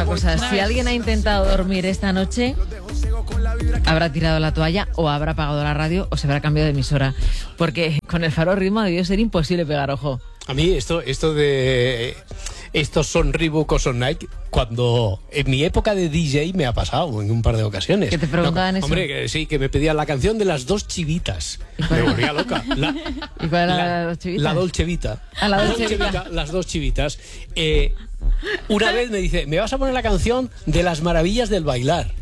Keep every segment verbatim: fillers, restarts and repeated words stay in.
cosa, si alguien ha intentado dormir esta noche, habrá tirado la toalla o habrá apagado la radio o se habrá cambiado de emisora, porque con el Faro Ritmo debió ser imposible pegar ojo. A mí esto, esto de... Estos son Reebok o son Nike, cuando en mi época de D J me ha pasado en un par de ocasiones. ¿Que te preguntaban no, eso? Hombre, que sí, que me pedían la canción de las dos chivitas. Me volvía loca. La, ¿Y cuál era la, la de las chivitas? La Dolce Vita. Ah, la Dolce Dolce Vita. Vita, las dos chivitas. Eh, una vez me dice, me vas a poner la canción de las maravillas del bailar.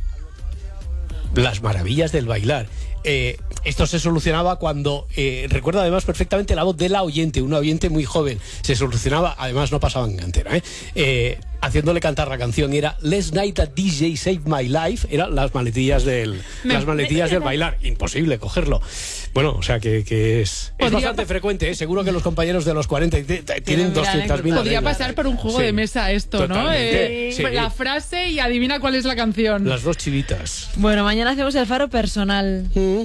Las maravillas del bailar. Eh, esto se solucionaba cuando, eh, recuerdo además perfectamente la voz de la oyente, una oyente muy joven, se solucionaba, además no pasaba en antena, ¿eh? Eh, haciéndole cantar la canción, era Last Night a D J Saved My Life, eran las maletillas del, me, las maletillas me, del bailar, imposible cogerlo. Bueno, o sea que, que es, es bastante frecuente, ¿eh? Seguro que los compañeros de los cuarenta tienen doscientas mil. Podría pasar por un juego sí, de mesa esto, ¿no? Eh, sí. La frase y adivina cuál es la canción. Las dos chivitas. Bueno, mañana hacemos el Faro personal. ¿Mm?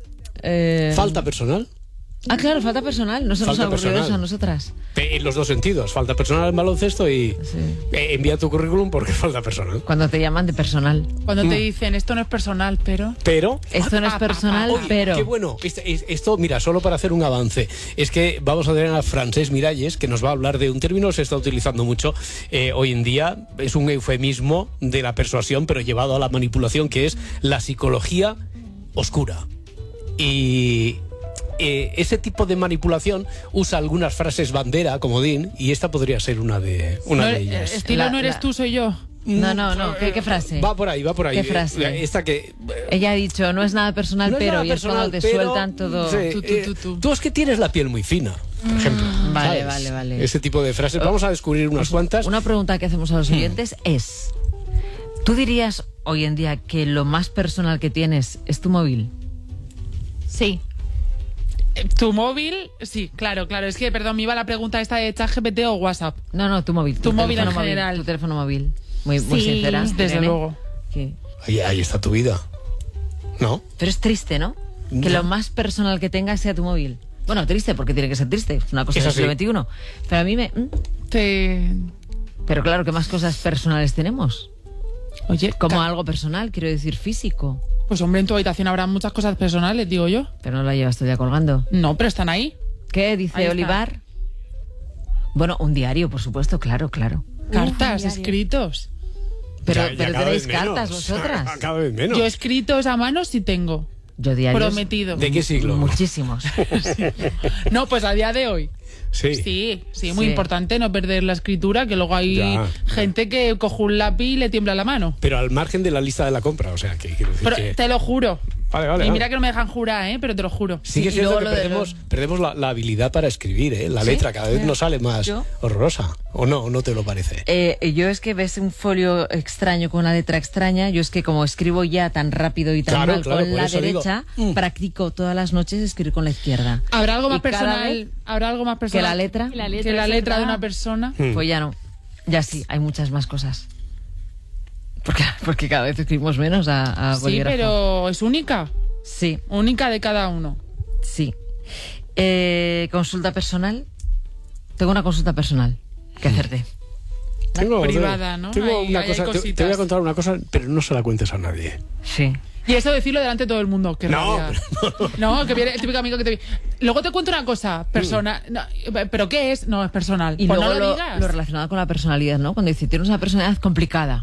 Eh... ¿Falta personal? Ah, claro, falta personal. No se nos ha ocurrido eso a nosotras. En los dos sentidos. Falta personal en baloncesto y sí. eh, envía tu currículum porque falta personal. Cuando te llaman de personal. Cuando mm. te dicen, esto no es personal, pero... Pero... Esto no es personal, Oye, pero... Qué bueno. Esto, esto, mira, solo para hacer un avance. Es que vamos a tener a Francesc Miralles, que nos va a hablar de un término que se está utilizando mucho eh, hoy en día. Es un eufemismo de la persuasión, pero llevado a la manipulación, que es la psicología oscura. Y... Eh, ese tipo de manipulación usa algunas frases bandera, comodín, y esta podría ser una de, una no, de ellas. Estilo, la, no eres la... tú, soy yo. No, no, no. ¿Qué, qué frase? Va por ahí, va por ahí. ¿Qué frase? Esta que... Ella ha dicho, no es nada personal, no es pero... nada y personal, es cuando te pero, sueltan todo... Sí, tú, tú, tú, tú. Eh, tú es que tienes la piel muy fina, por ejemplo. Mm, vale, ¿sabes? vale, vale. Ese tipo de frases. Vamos a descubrir unas cuantas. Una pregunta que hacemos a los oyentes mm. es... ¿Tú dirías hoy en día que lo más personal que tienes es tu móvil? Sí. ¿Tu móvil? Sí, claro, claro. Es que, perdón, me iba la pregunta esta de ChatGPT o WhatsApp. No, no, tu móvil. Tu, tu móvil en móvil, general. Tu teléfono móvil. Muy, sí, muy sincera. Desde Irene. luego. ¿Qué? Ahí, ahí está tu vida. ¿No? Pero es triste, ¿no? no. Que lo más personal que tengas sea tu móvil. Bueno, triste, porque tiene que ser triste. Es una cosa es del así. siglo veintiuno. Pero a mí me... Te... Pero claro, ¿qué más cosas personales tenemos? Oye, como algo personal, quiero decir físico. Pues hombre, en tu habitación habrá muchas cosas personales, digo yo. Pero no la llevas todavía colgando. No, pero están ahí. ¿Qué dice ahí Olivar? Está. Bueno, un diario, por supuesto, claro, claro. Cartas, uh, escritos. Pero, ya, ya pero tenéis cartas menos. vosotras. Cada vez menos. Yo escritos a mano sí tengo. Yo diarios. Prometido. ¿De qué siglo? Muchísimos. Sí. No, pues a día de hoy. Sí. Sí, sí, muy sí. importante no perder la escritura, que luego hay ya, gente ya. que coge un lápiz y le tiembla la mano. Pero al margen de la lista de la compra, o sea, que quiero decir Pero que... te lo juro. Vale, vale, y mira vale. que no me dejan jurar, ¿eh? Pero te lo juro. Sí que es cierto que perdemos, los... perdemos la, la habilidad para escribir, ¿eh? La ¿Sí? letra cada vez nos sale más ¿Yo? horrorosa. ¿O no? ¿O no te lo parece? Eh, yo es que ves un folio extraño con una letra extraña. Yo es que como escribo ya tan rápido y tan Claro, mal claro, con por la eso derecha, digo. practico todas las noches escribir con la izquierda. ¿Habrá algo más Y cada personal? vez ¿Habrá algo más que personal? la letra. Que la letra, que la es letra de verdad. una persona. Hmm. Pues ya no. Ya sí, hay muchas más cosas. Porque, porque cada vez escribimos menos a, a Sí, bolígrafo. pero es única. Sí, Única de cada uno. sí. Eh, consulta personal. Tengo una consulta personal que hacerte. Tengo, Privada, ¿no? Tengo Ahí- una ahí hay cosa, te, cositas. te voy a contar una cosa, pero no se la cuentes a nadie. Sí. Y eso decirlo delante de todo el mundo. Qué No, rabia. No, que viene el típico amigo que te... Luego te cuento una cosa, personal. No, ¿pero qué es? No, es personal. Y Pues luego no lo, lo, digas. lo relacionado con la personalidad, ¿no? Cuando dice, tienes una personalidad complicada.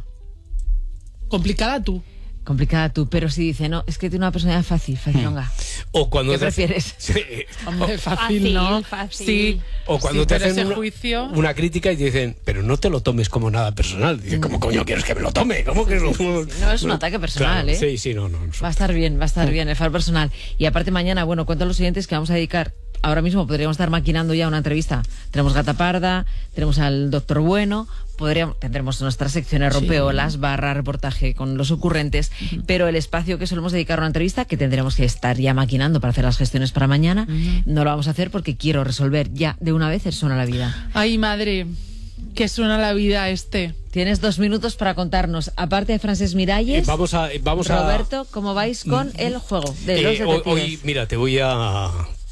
Complicada tú. Complicada tú, pero si dice, no, es que tiene una personalidad fácil, facilonga. O cuando ¿Qué te hace- prefieres? Sí. Hombre, fácil, Fácil, ¿no? fácil. Sí. O cuando Sí, te pero hacen ese una, juicio... una crítica y te dicen, pero no te lo tomes como nada personal. Dices, ¿cómo coño quieres que me lo tome? ¿Cómo que no? No es un ataque personal, Claro, ¿eh? Sí, sí, no, no. no. Va a estar bien, va a estar bien, el faro personal. Y aparte mañana, bueno, cuento a los oyentes que vamos a dedicar, ahora mismo podríamos estar maquinando ya una entrevista. Tenemos Gata Parda, tenemos al Doctor Bueno, podríamos, tendremos nuestras secciones rompeolas, barra reportaje con los ocurrentes, uh-huh. pero el espacio que solemos dedicar a una entrevista, que tendremos que estar ya maquinando para hacer las gestiones para mañana, uh-huh. no lo vamos a hacer porque quiero resolver ya de una vez el Suena la Vida. Ay, madre, que suena la vida este. Tienes dos minutos para contarnos, aparte de Francesc Miralles, Eh, vamos a, eh, vamos Roberto, ¿cómo vais con el juego de Eh, los hoy, detectives? hoy, mira, te voy a...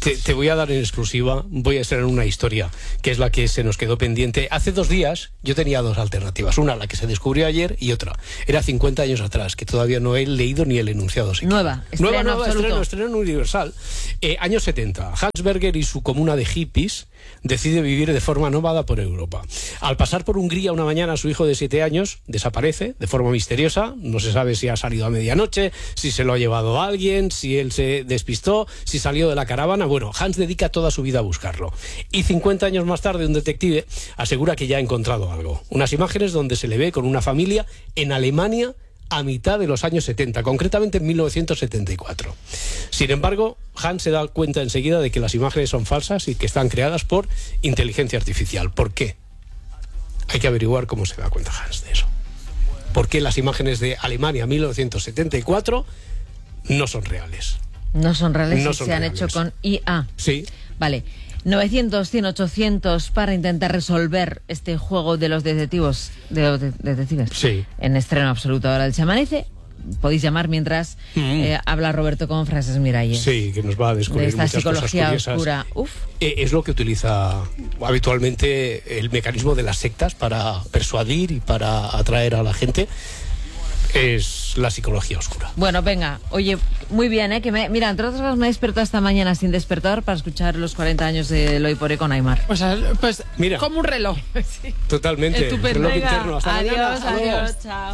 Te, te voy a dar en exclusiva, voy a estrenar una historia, que es la que se nos quedó pendiente. Hace dos días yo tenía dos alternativas. Una, la que se descubrió ayer, y otra. Era cincuenta años atrás, que todavía no he leído ni el enunciado siquiera. Nueva, Nueva, nueva, absoluto. estreno, estreno en Universal. Eh, años setenta. Hans Berger y su comuna de hippies decide vivir de forma nómada por Europa. Al pasar por Hungría una mañana, su hijo de siete años desaparece de forma misteriosa. No se sabe si ha salido a medianoche, si se lo ha llevado alguien, si él se despistó, si salió de la caravana. Bueno, Hans dedica toda su vida a buscarlo. Y cincuenta años más tarde, un detective asegura que ya ha encontrado algo. Unas imágenes donde se le ve con una familia en Alemania a mitad de los años setenta, concretamente en mil novecientos setenta y cuatro. Sin embargo, Hans se da cuenta enseguida de que las imágenes son falsas y que están creadas por inteligencia artificial. ¿Por qué? Hay que averiguar cómo se da cuenta Hans de eso. ¿Por qué las imágenes de Alemania mil novecientos setenta y cuatro no son reales? No son reales No y son se han reales. hecho con I A. Sí. Vale. novecientos, cien, ochocientos para intentar resolver este juego de los detectives, de los de- detectives. Sí. En estreno absoluto ahora el Se Amanece. Podéis llamar mientras Mm. eh, habla Roberto con frases Miralles. Sí, que nos va a De descubrir esta muchas cosas psicología curiosas. oscura. Uf. Eh, es lo que utiliza habitualmente el mecanismo de las sectas para persuadir y para atraer a la gente. Es la psicología oscura. Bueno, venga, oye, muy bien, ¿eh? Que me, mira, entre otras cosas me he despertado esta mañana sin despertador para escuchar los cuarenta años de Eloy Poré con Aymar. Pues, pues Mira. como un reloj. Totalmente. Estupendo. Reloj Venga, interno. Hasta adiós, mañana. Hasta luego. adiós, chao.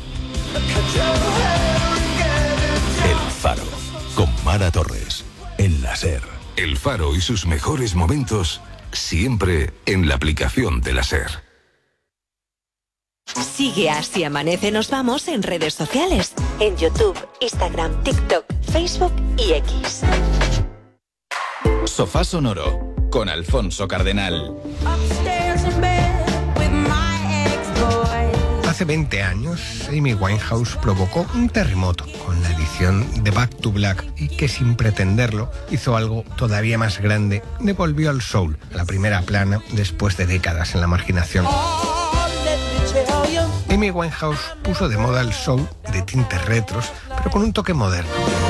El Faro, con Mara Torres, en la SER. El Faro y sus mejores momentos siempre en la aplicación de la SER. Sigue a Si Amanece Nos Vamos en redes sociales, en YouTube, Instagram, TikTok, Facebook y X. Sofá Sonoro con Alfonso Cardenal. Hace veinte años, Amy Winehouse provocó un terremoto con la edición de Back to Black y que sin pretenderlo hizo algo todavía más grande, devolvió al soul a la primera plana después de décadas en la marginación. Amy Winehouse puso de moda el soul de tintes retros, pero con un toque moderno.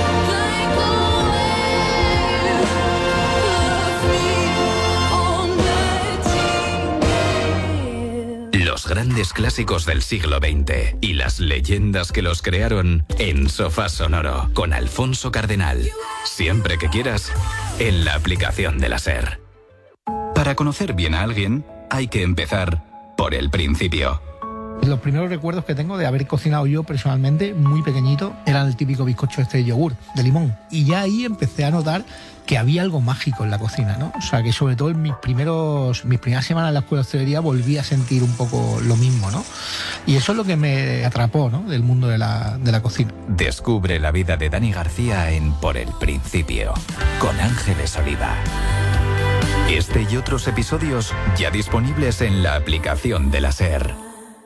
Los grandes clásicos del siglo veinte y las leyendas que los crearon en Sofá Sonoro con Alfonso Cardenal. Siempre que quieras, en la aplicación de la SER. Para conocer bien a alguien, hay que empezar por el principio. Los primeros recuerdos que tengo de haber cocinado yo personalmente, muy pequeñito, eran el típico bizcocho este de yogur, de limón. Y ya ahí empecé a notar que había algo mágico en la cocina, ¿no? O sea, que sobre todo en mis primeros, mis primeras semanas en la escuela de hostelería volví a sentir un poco lo mismo, ¿no? Y eso es lo que me atrapó, ¿no? Del mundo de la, de la cocina. Descubre la vida de Dani García en Por el Principio, con Ángeles Oliva. Este y otros episodios ya disponibles en la aplicación de la SER.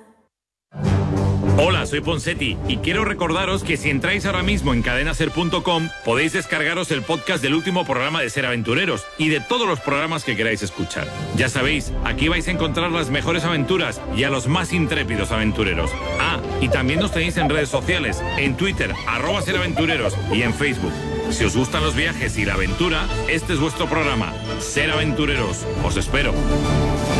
Hola, soy Ponsetti y quiero recordaros que si entráis ahora mismo en cadena ser punto com podéis descargaros el podcast del último programa de Ser Aventureros y de todos los programas que queráis escuchar. Ya sabéis, aquí vais a encontrar las mejores aventuras y a los más intrépidos aventureros. Ah, y también nos tenéis en redes sociales, en Twitter, arroba Ser Aventureros y en Facebook. Si os gustan los viajes y la aventura, este es vuestro programa, Ser Aventureros. Os espero.